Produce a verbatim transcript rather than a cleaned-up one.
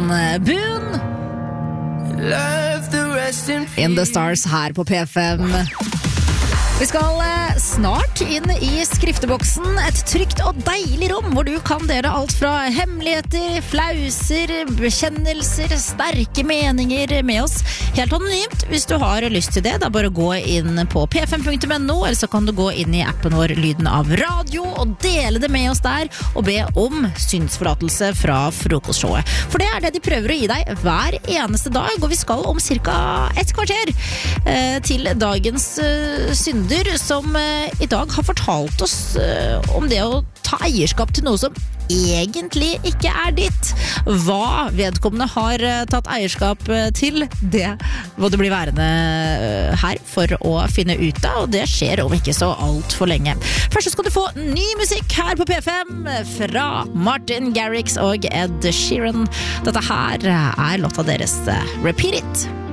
Boone In the Stars her på P fem. Vi skal snart inn i skrifteboksen, et trygt og deilig rom hvor du kan dele alt fra hemmeligheter, flauser, bekjennelser, sterke meninger med oss. Helt anonymt hvis du har lyst til det. Da bare gå inn på p fem punktum n o, eller så kan du gå inn i appen vår Lyden av Radio og dele det med oss der, og be om synsforlatelse fra frokostshowet. For det er det de prøver å gi deg hver eneste dag, og vi skal om cirka et kvarter eh, til dagens eh, synder som eh, i dag har fortalt oss eh, om det å ta eierskap til noe som egentlig ikke er ditt. Hva vedkommende har eh, tatt eierskap eh, til, det må du bli værende eh, her for å finne ut av, og det skjer om ikke så alt for lenge. Først skal du få ny musikk her på P fem fra Martin Garrix og Ed Sheeran. Dette her er låta deres Repeat It.